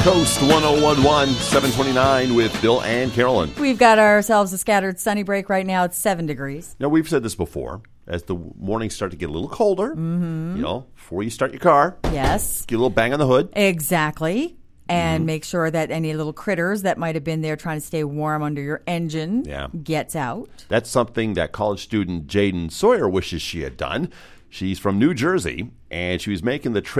Coast 1011, 729 with Bill and Carolyn. We've got ourselves a scattered sunny break right now. It's 7 degrees. Now, we've said this before. As the mornings start to get a little colder, before you start your car, Yes. get a little bang on the hood. Exactly. And make sure that any little critters that might have been there trying to stay warm under your engine gets out. That's something that college student Jaden Sawyer wishes she had done. She's from New Jersey, and she was making the trip